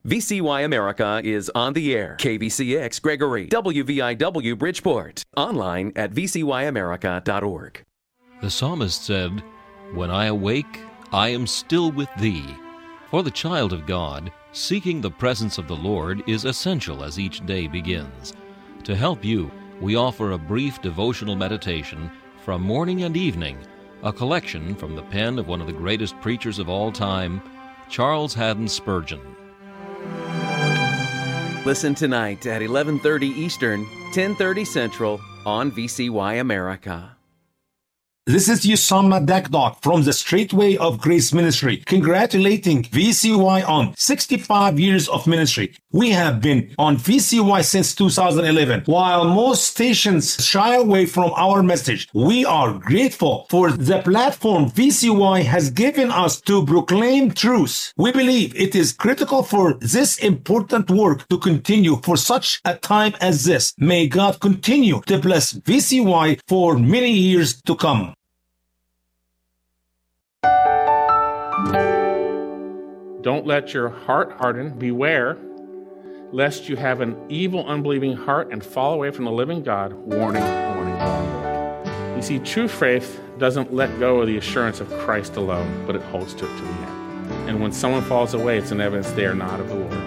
VCY America is on the air. KVCX Gregory, WVIW Bridgeport. Online at vcyamerica.org. The psalmist said, "When I awake, I am still with thee." For the child of God, seeking the presence of the Lord is essential as each day begins. To help you, we offer a brief devotional meditation from morning and evening, a collection from the pen of one of the greatest preachers of all time, Charles Haddon Spurgeon. Listen tonight at 11:30 Eastern, 10:30 Central on VCY America. This is Usama Dakdok from the Straightway of Grace Ministry, congratulating VCY on 65 years of ministry. We have been on VCY since 2011. While most stations shy away from our message, we are grateful for the platform VCY has given us to proclaim truth. We believe it is critical for this important work to continue for such a time as this. May God continue to bless VCY for many years to come. Don't let your heart harden. Beware, lest you have an evil, unbelieving heart and fall away from the living God. Warning, warning, warning. You see, true faith doesn't let go of the assurance of Christ alone, but it holds to it to the end. And when someone falls away, it's an evidence they are not of the Lord.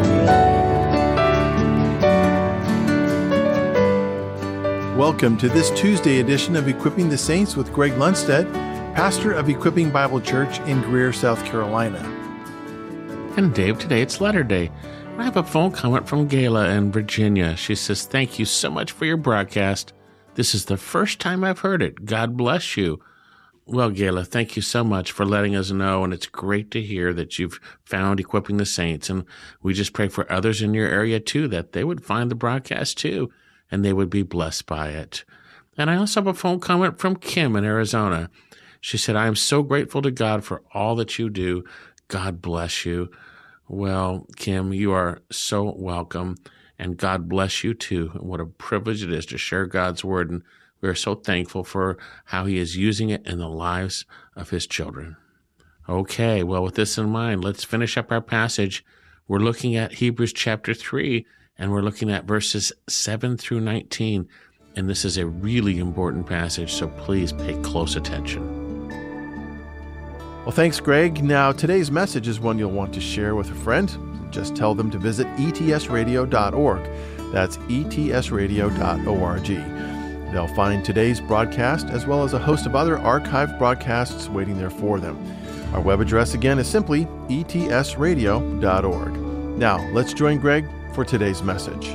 Welcome to this Tuesday edition of Equipping the Saints with Greg Lundstedt, pastor of Equipping Bible Church in Greer, South Carolina. And Dave, today it's Letter Day. I have a phone comment from Gayla in Virginia. She says, "Thank you so much for your broadcast. This is the first time I've heard it. God bless you." Well, Gayla, thank you so much for letting us know, and it's great to hear that you've found Equipping the Saints. And we just pray for others in your area, too, that they would find the broadcast, too, and they would be blessed by it. And I also have a phone comment from Kim in Arizona. She said, "I am so grateful to God for all that you do. God bless you." Well, Kim, you are so welcome, and God bless you too. What a privilege it is to share God's word, and we are so thankful for how he is using it in the lives of his children. Okay, well, with this in mind, let's finish up our passage. We're looking at Hebrews chapter 3, and we're looking at verses 7 through 19, and this is a really important passage, so please pay close attention. Well, thanks, Greg. Now, today's message is one you'll want to share with a friend. Just tell them to visit etsradio.org. That's etsradio.org. They'll find today's broadcast as well as a host of other archived broadcasts waiting there for them. Our web address again is simply etsradio.org. Now, let's join Greg for today's message.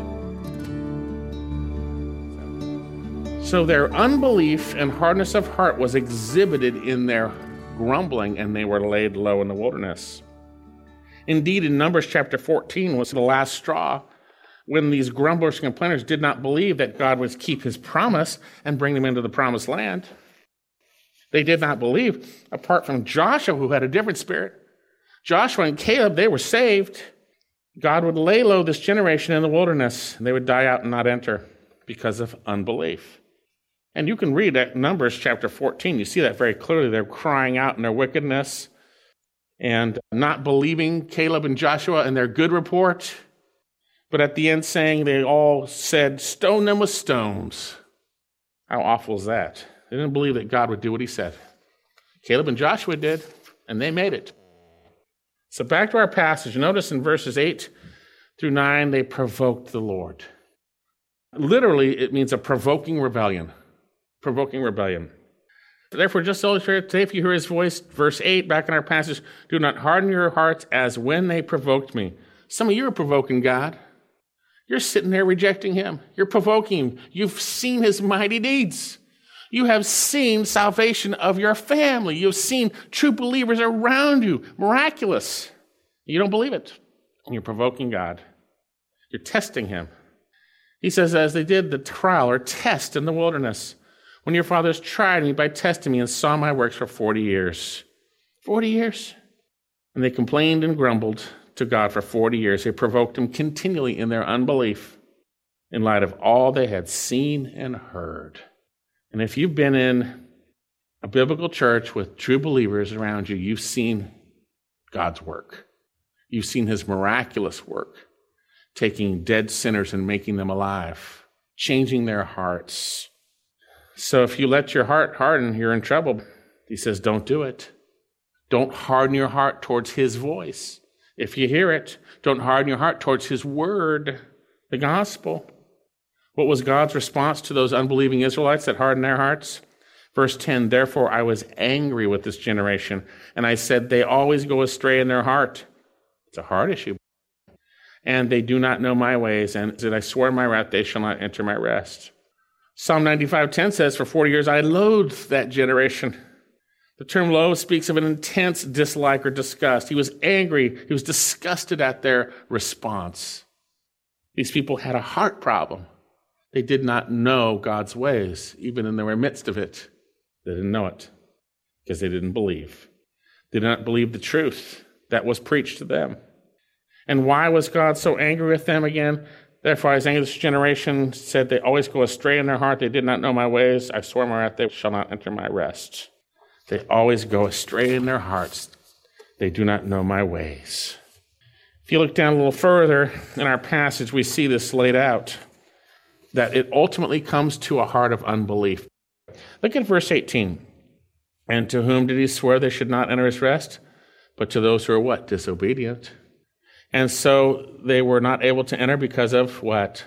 So their unbelief and hardness of heart was exhibited in their grumbling, and they were laid low in the wilderness. Indeed, in Numbers chapter 14 was the last straw when these grumblers and complainers did not believe that God would keep his promise and bring them into the promised land. They did not believe, apart from Joshua, who had a different spirit. Joshua and Caleb, they were saved. God would lay low this generation in the wilderness, and they would die out and not enter because of unbelief. And you can read that Numbers chapter 14. You see that very clearly. They're crying out in their wickedness and not believing Caleb and Joshua in their good report. But at the end saying they all said, "Stone them with stones." How awful is that? They didn't believe that God would do what he said. Caleb and Joshua did, and they made it. So back to our passage. Notice in verses 8 through 9, they provoked the Lord. Literally, it means a provoking rebellion. Provoking rebellion. Therefore, just illustrate today, if you hear his voice, verse 8, back in our passage, "Do not harden your hearts as when they provoked me." Some of you are provoking God. You're sitting there rejecting him. You're provoking him. You've seen his mighty deeds. You have seen salvation of your family. You've seen true believers around you, miraculous. You don't believe it, and you're provoking God. You're testing him. He says, as they did the trial or test in the wilderness, when your fathers tried me by testing me and saw my works for 40 years. 40 years. And they complained and grumbled to God for 40 years. They provoked him continually in their unbelief in light of all they had seen and heard. And if you've been in a biblical church with true believers around you, you've seen God's work. You've seen his miraculous work, taking dead sinners and making them alive, changing their hearts. So if you let your heart harden, you're in trouble. He says, don't do it. Don't harden your heart towards his voice. If you hear it, don't harden your heart towards his word, the gospel. What was God's response to those unbelieving Israelites that hardened their hearts? Verse 10, therefore I was angry with this generation, and I said, they always go astray in their heart. It's a heart issue. And they do not know my ways, and that I swore in my wrath, they shall not enter my rest. Psalm 95:10 says, for 40 years I loathed that generation. The term loathe speaks of an intense dislike or disgust. He was angry. He was disgusted at their response. These people had a heart problem. They did not know God's ways, even in the midst of it. They didn't know it because they didn't believe. They did not believe the truth that was preached to them. And why was God so angry with them again? Therefore I was angry with this generation, said they always go astray in their heart. They did not know my ways. I swore in my wrath, they shall not enter my rest. They always go astray in their hearts. They do not know my ways. If you look down a little further in our passage, we see this laid out, that it ultimately comes to a heart of unbelief. Look at verse 18. And to whom did he swear they should not enter his rest? But to those who are what? Disobedient. And so they were not able to enter because of what?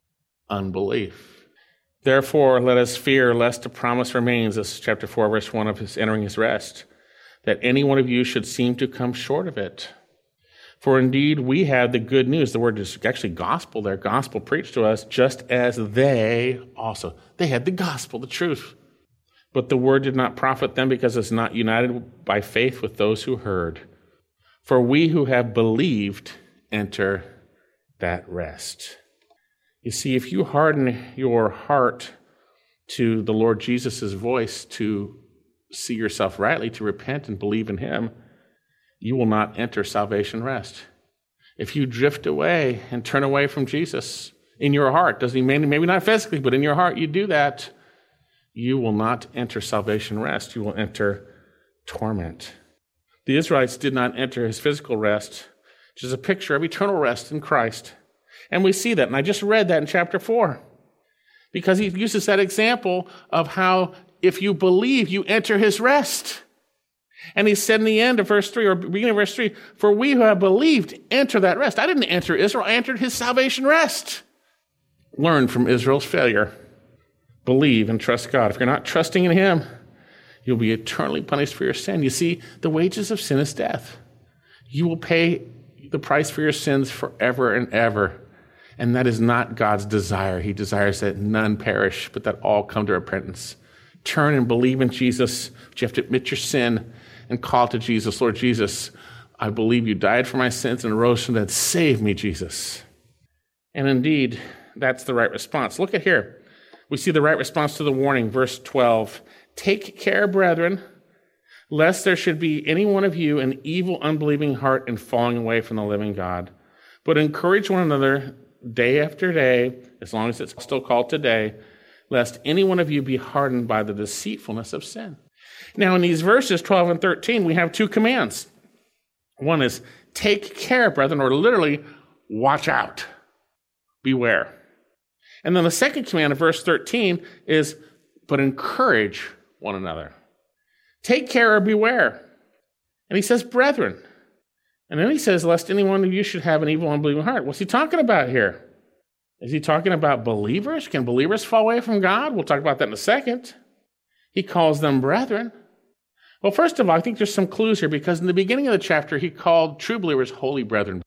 Unbelief. Therefore, let us fear lest the promise remains, this is chapter 4, verse 1 of his entering his rest, that any one of you should seem to come short of it. For indeed, we have the good news. The word is actually gospel there. Gospel preached to us just as they also. They had the gospel, the truth. But the word did not profit them because it's not united by faith with those who heard. For we who have believed enter that rest. You see, if you harden your heart to the Lord Jesus' voice, to see yourself rightly, to repent and believe in him, you will not enter salvation rest. If you drift away and turn away from Jesus in your heart, doesn't he mean maybe not physically, but in your heart you do that, you will not enter salvation rest. You will enter torment. The Israelites did not enter his physical rest, which is a picture of eternal rest in Christ. And we see that, and I just read that in chapter 4, because he uses that example of how if you believe, you enter his rest. And he said in the end of verse 3, or beginning of verse 3, for we who have believed enter that rest. I didn't enter Israel, I entered his salvation rest. Learn from Israel's failure. Believe and trust God. If you're not trusting in him, you'll be eternally punished for your sin. You see, the wages of sin is death. You will pay the price for your sins forever and ever. And that is not God's desire. He desires that none perish, but that all come to repentance. Turn and believe in Jesus. But you have to admit your sin and call to Jesus. Lord Jesus, I believe you died for my sins and rose from the dead. Save me, Jesus. And indeed, that's the right response. Look at here. We see the right response to the warning, verse 12. Take care, brethren, lest there should be any one of you an evil, unbelieving heart in falling away from the living God. But encourage one another day after day, as long as it's still called today, lest any one of you be hardened by the deceitfulness of sin. Now, in these verses 12 and 13, we have two commands. One is, take care, brethren, or literally, watch out. Beware. And then the second command of verse 13 is, but encourage one another. Take care or beware. And he says, brethren. And then he says, lest any one of you should have an evil, unbelieving heart. What's he talking about here? Is he talking about believers? Can believers fall away from God? We'll talk about that in a second. He calls them brethren. Well, first of all, I think there's some clues here, because in the beginning of the chapter, he called true believers holy brethren.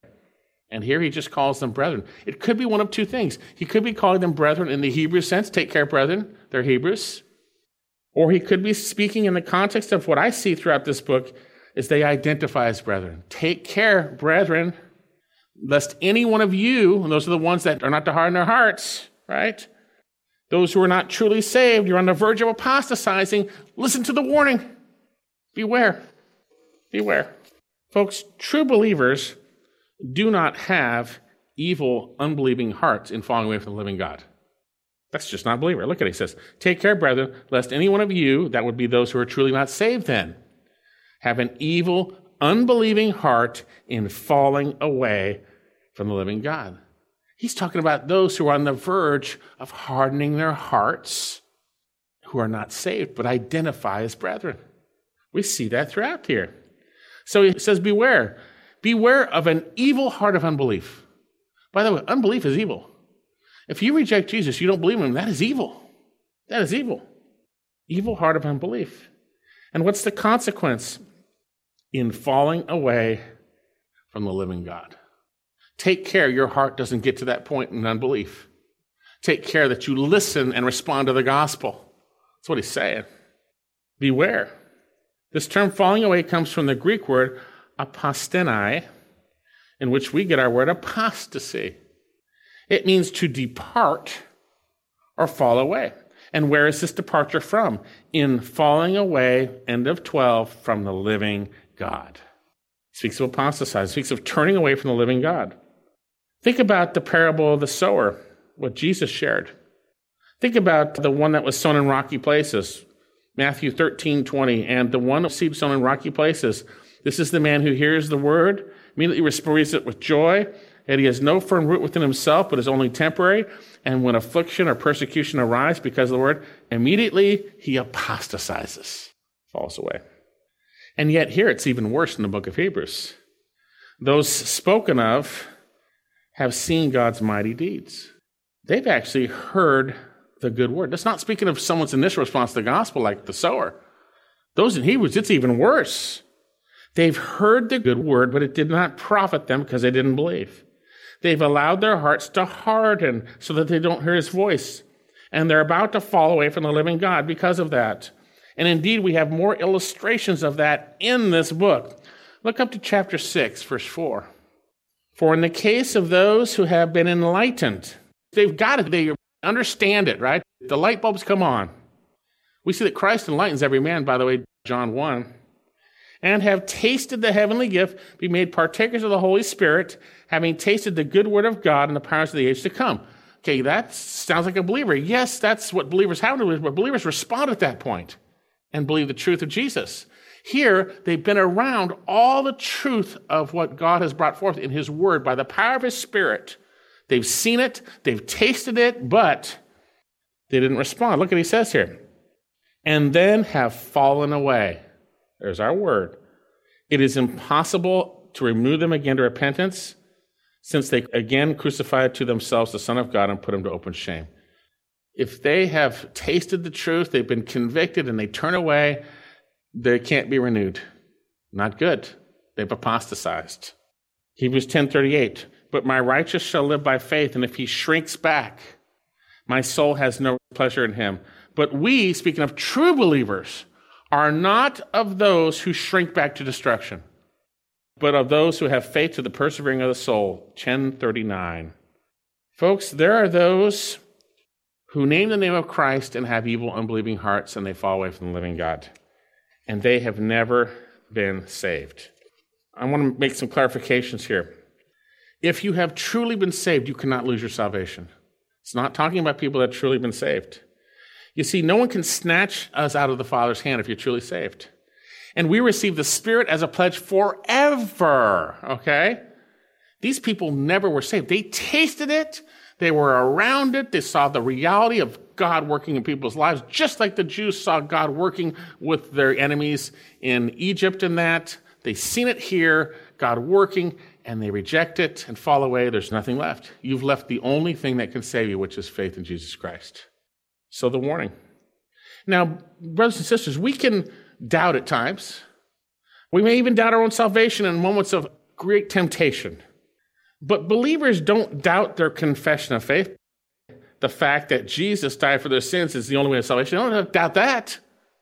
And here he just calls them brethren. It could be one of two things. He could be calling them brethren in the Hebrew sense. Take care, brethren. They're Hebrews. Or he could be speaking in the context of what I see throughout this book is they identify as brethren. Take care, brethren, lest any one of you, and those are the ones that are not to harden their hearts, right? Those who are not truly saved, you're on the verge of apostatizing, listen to the warning. Beware. Beware. Folks, true believers do not have evil, unbelieving hearts in falling away from the living God. That's just not a believer. Look at it. He says, take care, brethren, lest any one of you, that would be those who are truly not saved then, have an evil, unbelieving heart in falling away from the living God. He's talking about those who are on the verge of hardening their hearts, who are not saved, but identify as brethren. We see that throughout here. So he says, beware. Beware of an evil heart of unbelief. By the way, unbelief is evil. If you reject Jesus, you don't believe in him, that is evil. That is evil. Evil heart of unbelief. And what's the consequence? In falling away from the living God. Take care your heart doesn't get to that point in unbelief. Take care that you listen and respond to the gospel. That's what he's saying. Beware. This term falling away comes from the Greek word apostenai, in which we get our word apostasy. It means to depart or fall away. And where is this departure from? In falling away, end of 12, from the living God. It speaks of apostatizing. It speaks of turning away from the living God. Think about the parable of the sower, what Jesus shared. Think about the one that was sown in rocky places, Matthew 13:20, and the one seed sown in rocky places. This is the man who hears the word, immediately receives it with joy, and he has no firm root within himself, but is only temporary. And when affliction or persecution arise because of the word, immediately he apostatizes, falls away. And yet here it's even worse in the book of Hebrews. Those spoken of have seen God's mighty deeds. They've actually heard the good word. That's not speaking of someone's initial response to the gospel like the sower. Those in Hebrews, it's even worse. They've heard the good word, but it did not profit them because they didn't believe. They've allowed their hearts to harden so that they don't hear his voice. And they're about to fall away from the living God because of that. And indeed, we have more illustrations of that in this book. Look up to chapter 6, verse 4. For in the case of those who have been enlightened, they've got it, they understand it, right? The light bulbs come on. We see that Christ enlightens every man, by the way, John 1. And have tasted the heavenly gift, be made partakers of the Holy Spirit, having tasted the good word of God and the powers of the age to come. Okay, that sounds like a believer. Yes, that's what believers have to do, but believers respond at that point and believe the truth of Jesus. Here, they've been around all the truth of what God has brought forth in his word by the power of his Spirit. They've seen it, they've tasted it, but they didn't respond. Look what he says here. And then have fallen away. There's our word. It is impossible to remove them again to repentance, since they again crucified to themselves the Son of God and put him to open shame. If they have tasted the truth, they've been convicted, and they turn away, they can't be renewed. Not good. They've apostatized. Hebrews 10:38. But my righteous shall live by faith, and if he shrinks back, my soul has no pleasure in him. But we, speaking of true believers, are not of those who shrink back to destruction, but of those who have faith to the persevering of the soul. 10:39. Folks, there are those who name the name of Christ and have evil, unbelieving hearts, and they fall away from the living God. And they have never been saved. I want to make some clarifications here. If you have truly been saved, you cannot lose your salvation. It's not talking about people that have truly been saved. You see, no one can snatch us out of the Father's hand if you're truly saved. And we receive the Spirit as a pledge forever, okay? These people never were saved. They tasted it. They were around it. They saw the reality of God working in people's lives, just like the Jews saw God working with their enemies in Egypt and that. They've seen it here, God working, and they reject it and fall away. There's nothing left. You've left the only thing that can save you, which is faith in Jesus Christ. So the warning. Now, brothers and sisters, we can doubt at times. We may even doubt our own salvation in moments of great temptation. But believers don't doubt their confession of faith. The fact that Jesus died for their sins is the only way of salvation. They don't doubt that.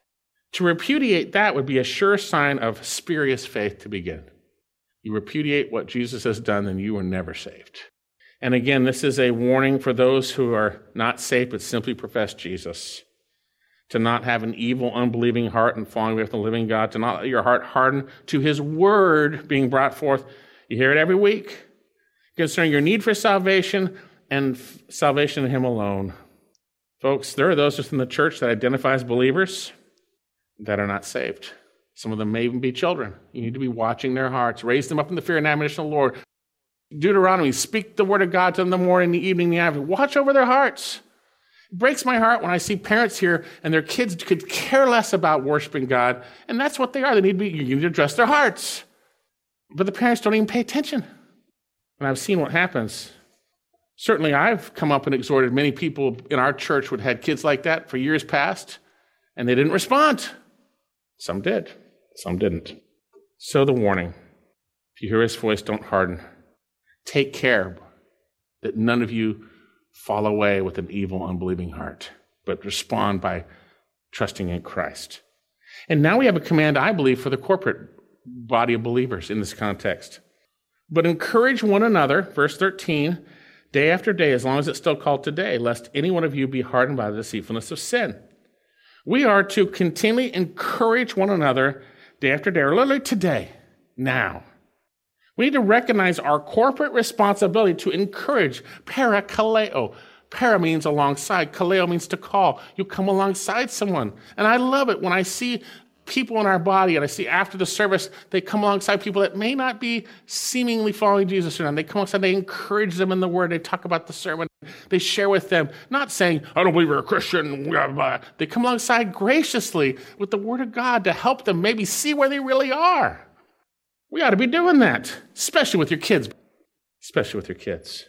To repudiate that would be a sure sign of spurious faith to begin. You repudiate what Jesus has done, then you were never saved. And again, this is a warning for those who are not saved but simply profess Jesus. To not have an evil, unbelieving heart and falling away from the living God. To not let your heart harden to his word being brought forth. You hear it every week concerning your need for salvation and salvation in him alone. Folks, there are those within the church that identify as believers that are not saved. Some of them may even be children. You need to be watching their hearts. Raise them up in the fear and admonition of the Lord. Deuteronomy, speak the word of God to them in the morning, the evening, the afternoon. Watch over their hearts. It breaks my heart when I see parents here and their kids could care less about worshiping God, and that's what they are. You need to address their hearts. But the parents don't even pay attention. And I've seen what happens. Certainly, I've come up and exhorted many people in our church who had kids like that for years past, and they didn't respond. Some did. Some didn't. So the warning, if you hear his voice, don't harden. Take care that none of you fall away with an evil, unbelieving heart, but respond by trusting in Christ. And now we have a command, I believe, for the corporate body of believers in this context. But encourage one another, verse 13, day after day, as long as it's still called today, lest any one of you be hardened by the deceitfulness of sin. We are to continually encourage one another day after day, or literally today, now. We need to recognize our corporate responsibility to encourage, parakaleo. Para means alongside, kaleo means to call. You come alongside someone. And I love it when I see people in our body, and I see after the service, they come alongside people that may not be seemingly following Jesus or not. They come alongside, they encourage them in the word, they talk about the sermon, they share with them, not saying, I don't believe you're a Christian, blah, blah. They come alongside graciously with the word of God to help them maybe see where they really are. We ought to be doing that, especially with your kids. Especially with your kids.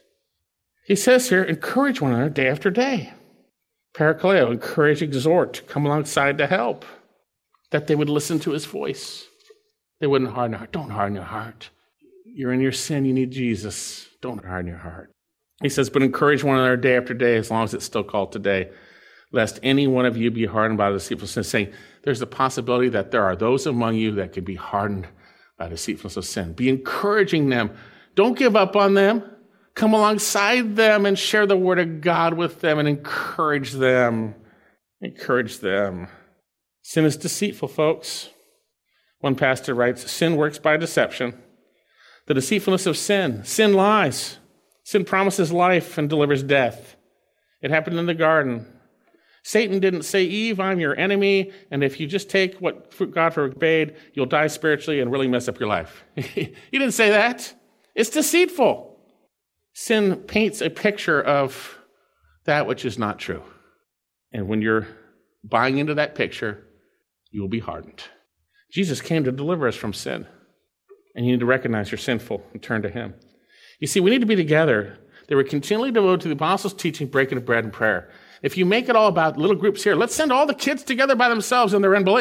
He says here, encourage one another day after day. Parakaleo, encourage, exhort, come alongside to help. That they would listen to his voice. They wouldn't harden their heart. Don't harden your heart. You're in your sin. You need Jesus. Don't harden your heart. He says, but encourage one another day after day, as long as it's still called today, lest any one of you be hardened by the deceitfulness of sin. Saying there's a possibility that there are those among you that could be hardened by the deceitfulness of sin. Be encouraging them. Don't give up on them. Come alongside them and share the word of God with them and encourage them. Encourage them. Sin is deceitful, folks. One pastor writes, sin works by deception. The deceitfulness of sin. Sin lies. Sin promises life and delivers death. It happened in the garden. Satan didn't say, Eve, I'm your enemy, and if you just take what God forbade, you'll die spiritually and really mess up your life. He didn't say that. It's deceitful. Sin paints a picture of that which is not true. And when you're buying into that picture, you will be hardened. Jesus came to deliver us from sin. And you need to recognize you're sinful and turn to him. You see, we need to be together. They were continually devoted to the apostles' teaching, breaking of bread, and prayer. If you make it all about little groups here, let's send all the kids together by themselves in their unbelief.